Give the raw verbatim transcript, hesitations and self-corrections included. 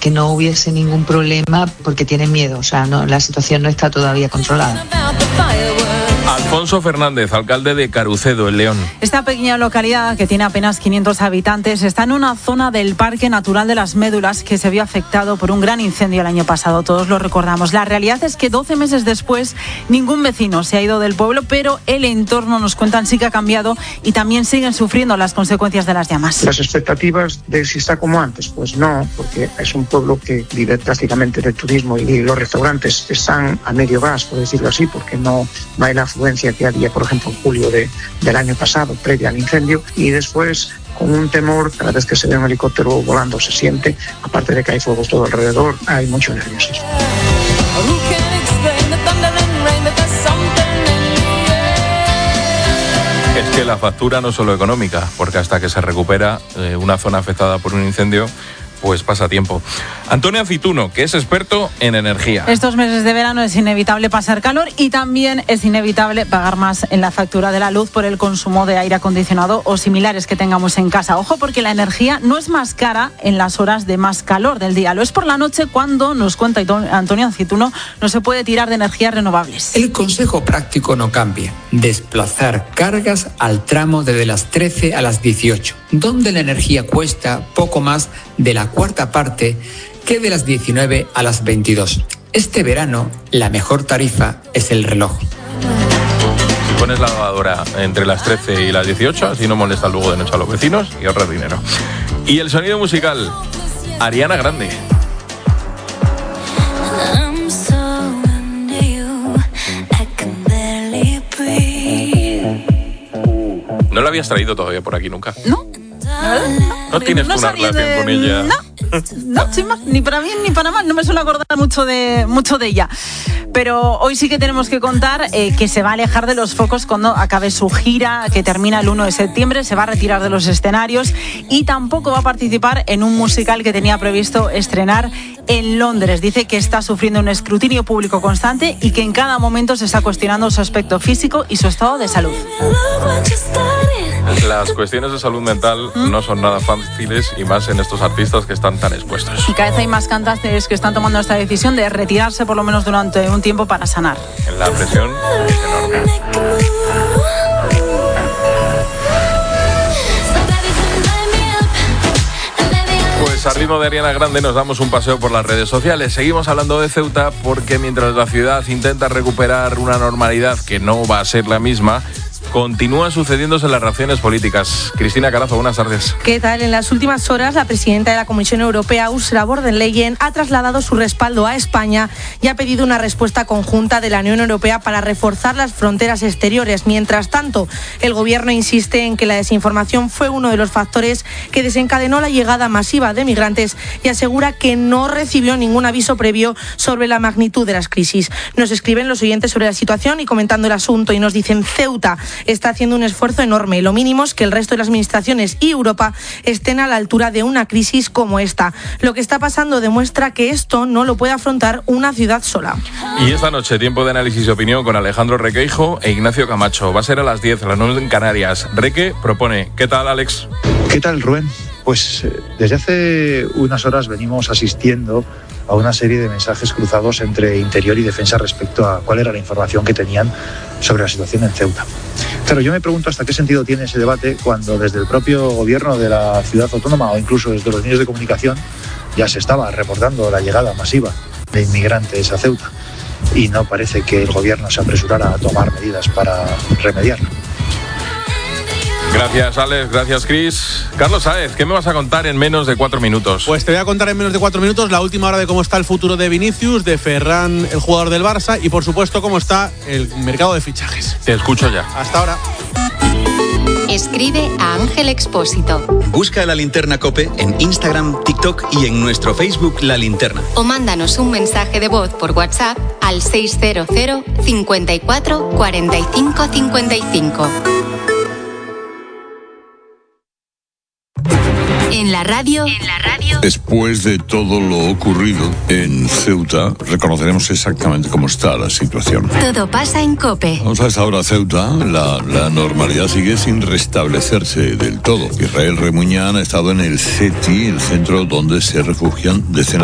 que no hubiese ningún problema porque tienen miedo, o sea, no, la situación no está todavía controlada. Alfonso Fernández, alcalde de Carucedo, en León. Esta pequeña localidad, que tiene apenas quinientos habitantes, está en una zona del Parque Natural de las Médulas que se vio afectado por un gran incendio el año pasado. Todos lo recordamos. La realidad es que doce meses después, ningún vecino se ha ido del pueblo, pero el entorno, nos cuentan, sí que ha cambiado y también siguen sufriendo las consecuencias de las llamas. Las expectativas de si está como antes, pues no, porque es un pueblo que vive prácticamente del turismo y los restaurantes están a medio gas, por decirlo así, porque no, no hay la afluencia que había, por ejemplo, en julio de, del año pasado, previa al incendio, y después con un temor, cada vez que se ve un helicóptero volando se siente, aparte de que hay fuegos todo alrededor, hay mucho nerviosismo. Es que la factura no es solo económica, porque hasta que se recupera eh, una zona afectada por un incendio, pues pasa tiempo. Antonio Acituno, que es experto en energía. Estos meses de verano es inevitable pasar calor y también es inevitable pagar más en la factura de la luz por el consumo de aire acondicionado o similares que tengamos en casa. Ojo, porque la energía no es más cara en las horas de más calor del día. Lo es por la noche cuando, nos cuenta Antonio Acituno, no se puede tirar de energías renovables. El consejo práctico no cambia. Desplazar cargas al tramo desde las trece a las dieciocho, donde la energía cuesta poco más de la cuarta parte que de las diecinueve a las veintidós. Este verano, la mejor tarifa es el reloj. Si pones la lavadora entre las trece y las dieciocho, así no molesta luego de noche a los vecinos y ahorras dinero. Y el sonido musical, Ariana Grande. ¿No la habías traído todavía por aquí nunca? No. ¿No, ¿No tienes no una relación de... con ella? No, no, sin más, ni para bien ni para mal. No me suelo acordar mucho de, mucho de ella. Pero hoy sí que tenemos que contar eh, que se va a alejar de los focos cuando acabe su gira, que termina el uno de septiembre. Se va a retirar de los escenarios y tampoco va a participar en un musical que tenía previsto estrenar en Londres. Dice que está sufriendo un escrutinio público constante y que en cada momento se está cuestionando su aspecto físico y su estado de salud. Las cuestiones de salud mental ¿Mm? no son nada fáciles, y más en estos artistas que están tan expuestos. Y cada vez hay más cantantes que están tomando esta decisión de retirarse por lo menos durante un tiempo para sanar. La presión es enorme. Pues a ritmo de Ariana Grande nos damos un paseo por las redes sociales. Seguimos hablando de Ceuta porque mientras la ciudad intenta recuperar una normalidad que no va a ser la misma, continúan sucediéndose las reacciones políticas. Cristina Carazo, buenas tardes. ¿Qué tal? En las últimas horas, la presidenta de la Comisión Europea, Ursula von der Leyen, ha trasladado su respaldo a España y ha pedido una respuesta conjunta de la Unión Europea para reforzar las fronteras exteriores. Mientras tanto, el gobierno insiste en que la desinformación fue uno de los factores que desencadenó la llegada masiva de migrantes y asegura que no recibió ningún aviso previo sobre la magnitud de las crisis. Nos escriben los oyentes sobre la situación y comentando el asunto y nos dicen: Ceuta está haciendo un esfuerzo enorme. Lo mínimo es que el resto de las administraciones y Europa estén a la altura de una crisis como esta. Lo que está pasando demuestra que esto no lo puede afrontar una ciudad sola. Y esta noche, tiempo de análisis y opinión con Alejandro Requeijo e Ignacio Camacho. Va a ser a las diez, a las nueve en Canarias. Reque propone. ¿Qué tal, Alex? ¿Qué tal, Rubén? Pues eh, desde hace unas horas venimos asistiendo a una serie de mensajes cruzados entre Interior y Defensa respecto a cuál era la información que tenían sobre la situación en Ceuta. Claro, yo me pregunto hasta qué sentido tiene ese debate cuando desde el propio gobierno de la ciudad autónoma o incluso desde los medios de comunicación ya se estaba reportando la llegada masiva de inmigrantes a Ceuta y no parece que el gobierno se apresurara a tomar medidas para remediarlo. Gracias, Alex. Gracias, Chris. Carlos Sáez, ¿qué me vas a contar en menos de cuatro minutos? Pues te voy a contar en menos de cuatro minutos la última hora de cómo está el futuro de Vinicius, de Ferran, el jugador del Barça, y por supuesto cómo está el mercado de fichajes. Te escucho ya. Hasta ahora. Escribe a Ángel Expósito. Busca La Linterna COPE en Instagram, TikTok y en nuestro Facebook La Linterna. O mándanos un mensaje de voz por WhatsApp al seis cero cero, cincuenta y cuatro, cuarenta y cinco, cincuenta y cinco. En la radio, en la radio. Después de todo lo ocurrido en Ceuta, reconoceremos exactamente cómo está la situación. Todo pasa en COPE. Vamos a esta hora Ceuta, la, la normalidad sigue sin restablecerse del todo. Israel Remuñán ha estado en el C E T I, el centro donde se refugian decenas